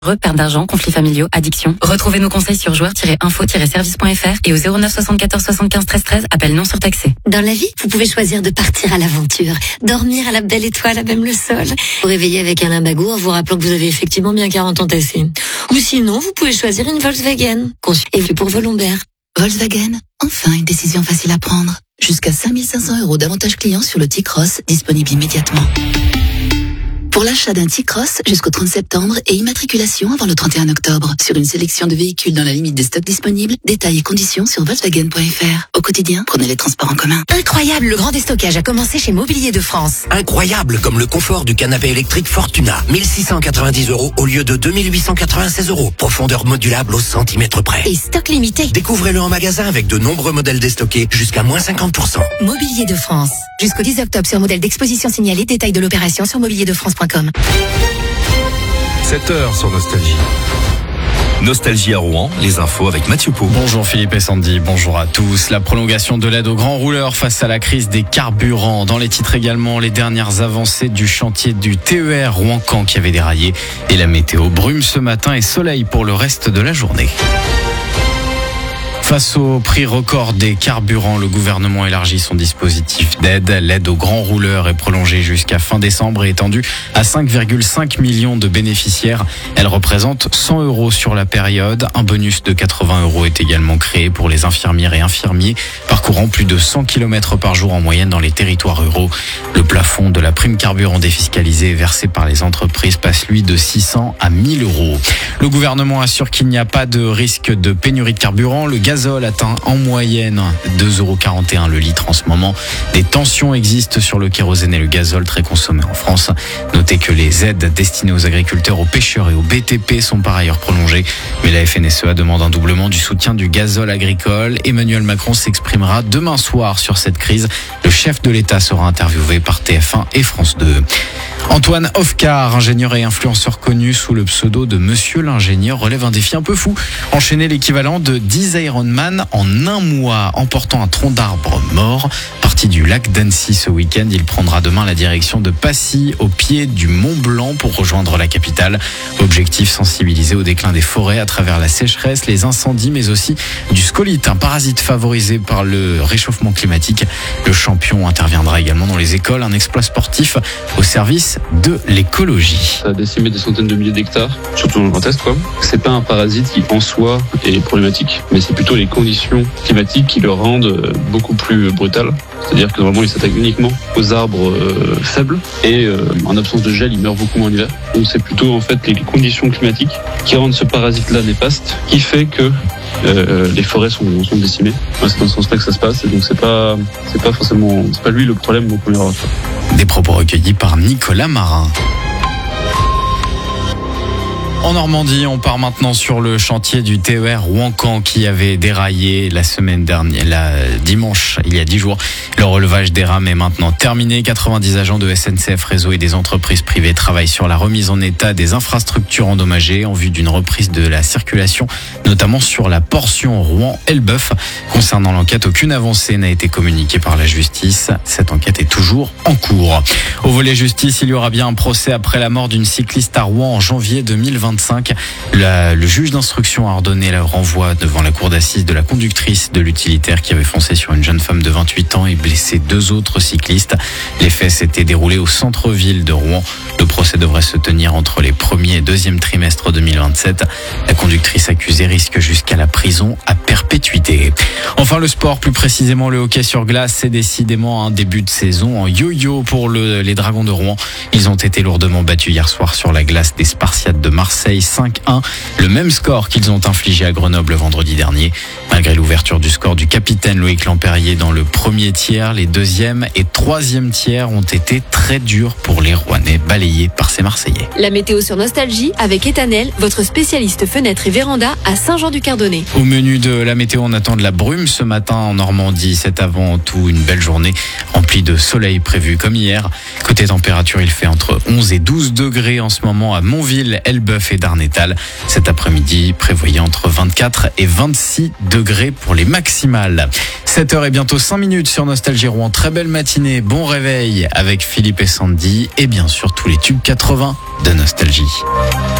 Perte d'argent, conflits familiaux, addiction. Retrouvez nos conseils sur joueurs-info-service.fr et au 09 74 75 13 13, appel non surtaxé. Dans la vie, vous pouvez choisir de partir à l'aventure, dormir à la belle étoile, à même le sol, vous réveiller avec un limbago en vous rappelant que vous avez effectivement bien 40 ans tassés. Ou sinon, vous pouvez choisir une Volkswagen. Et pour vos lombaires. Volkswagen, enfin une décision facile à prendre. Jusqu'à 5 500 € d'avantages clients sur le T-Cross, disponible immédiatement. Pour l'achat d'un T-Cross jusqu'au 30 septembre et immatriculation avant le 31 octobre. Sur une sélection de véhicules dans la limite des stocks disponibles, détails et conditions sur Volkswagen.fr. Au quotidien, prenez les transports en commun. Incroyable, le grand déstockage a commencé chez Mobilier de France. Incroyable, comme le confort du canapé électrique Fortuna. 1690 € au lieu de 2896 €. Profondeur modulable au centimètre près. Et stock limité. Découvrez-le en magasin avec de nombreux modèles déstockés jusqu'à moins 50%. Mobilier de France. Jusqu'au 10 octobre sur modèle d'exposition signalé. Détails de l'opération sur mobilierdefrance.com. 7h sur Nostalgie. Nostalgie à Rouen, les infos avec Mathieu Pau. Bonjour Philippe et Sandy, bonjour à tous. La prolongation de l'aide aux grands rouleurs face à la crise des carburants. Dans les titres également, les dernières avancées du chantier du TER Rouen-Caen qui avait déraillé. Et la météo, brume ce matin et soleil pour le reste de la journée. Face au prix record des carburants, le gouvernement élargit son dispositif d'aide. L'aide aux grands rouleurs est prolongée jusqu'à fin décembre et étendue à 5,5 millions de bénéficiaires. Elle représente 100 € sur la période. Un bonus de 80 € est également créé pour les infirmières et infirmiers parcourant plus de 100 km par jour en moyenne dans les territoires ruraux. Le plafond de la prime carburant défiscalisée versée par les entreprises passe lui de 600 à 1000 €. Le gouvernement assure qu'il n'y a pas de risque de pénurie de carburant. Le gazole atteint en moyenne 2,41 € le litre en ce moment. Des tensions existent sur le kérosène et le gazole très consommés en France. Notez que les aides destinées aux agriculteurs, aux pêcheurs et aux BTP sont par ailleurs prolongées. Mais la FNSEA demande un doublement du soutien du gazole agricole. Emmanuel Macron s'exprimera demain soir sur cette crise. Le chef de l'État sera interviewé par TF1 et France 2. Antoine Ofcar, ingénieur et influenceur connu sous le pseudo de Monsieur l'ingénieur, relève un défi un peu fou. Enchaîner l'équivalent de 10 Ironman en un mois, emportant un tronc d'arbre mort. Parti du lac d'Annecy ce week-end, il prendra demain la direction de Passy, au pied du Mont Blanc, pour rejoindre la capitale. Objectif, sensibiliser au déclin des forêts à travers la sécheresse, les incendies, mais aussi du scolite, un parasite favorisé par le réchauffement climatique. Le champion interviendra également dans les écoles, un exploit sportif au service de l'écologie. Ça a décimé des centaines de milliers d'hectares, surtout dans le Grand Est, quoi. C'est pas un parasite qui, en soi, est problématique, mais c'est plutôt les conditions climatiques qui le rendent beaucoup plus brutal. C'est-à-dire que normalement, il s'attaque uniquement aux arbres faibles et en absence de gel, il meurt beaucoup moins en hiver. Donc c'est plutôt en fait les conditions climatiques qui rendent ce parasite-là néfaste, qui fait que les forêts sont décimées. C'est dans ce sens-là que ça se passe, et donc c'est pas forcément, c'est pas lui le problème au premier abord. Des propos recueillis par Nicolas Marin. En Normandie, on part maintenant sur le chantier du TER Rouen-Caen qui avait déraillé la semaine dernière, dimanche, il y a 10 jours. Le relevage des rames est maintenant terminé. 90 agents de SNCF Réseau et des entreprises privées travaillent sur la remise en état des infrastructures endommagées en vue d'une reprise de la circulation, notamment sur la portion Rouen-Elbeuf. Concernant l'enquête, aucune avancée n'a été communiquée par la justice. Cette enquête est toujours en cours. Au volet justice, il y aura bien un procès après la mort d'une cycliste à Rouen en janvier 2025. Le juge d'instruction a ordonné le renvoi devant la cour d'assises de la conductrice de l'utilitaire qui avait foncé sur une jeune femme de 28 ans et blessé 2 autres cyclistes. Les faits s'étaient déroulés au centre-ville de Rouen. Le procès devrait se tenir entre les 1er et 2e trimestres 2027. La conductrice accusée risque jusqu'à la prison à perpétuité. Enfin, le sport, plus précisément le hockey sur glace, c'est décidément un début de saison en yo-yo pour les Dragons de Rouen. Ils ont été lourdement battus hier soir sur la glace des Spartiates de Marseille 5-1, le même score qu'ils ont infligé à Grenoble vendredi dernier. Malgré l'ouverture du score du capitaine Loïc Lampérier dans le premier tiers, les 2e et 3e tiers ont été très durs pour les Rouennais, balayés par ces Marseillais. La météo sur Nostalgie avec Etanel, votre spécialiste fenêtres et véranda à Saint-Jean-du-Cardonnet. Au menu de la météo, on attend de la brume ce matin en Normandie. C'est avant tout une belle journée remplie de soleil prévu comme hier. Côté température, il fait entre 11 et 12 degrés en ce moment à Montville, Elbeuf et Darnétal. Cet après-midi, prévoyez entre 24 et 26 degrés pour les maximales. 7h et bientôt 5 minutes sur Nostalgie Rouen. Très belle matinée, bon réveil avec Philippe et Sandy et bien sûr tous les tubes 80 de Nostalgie.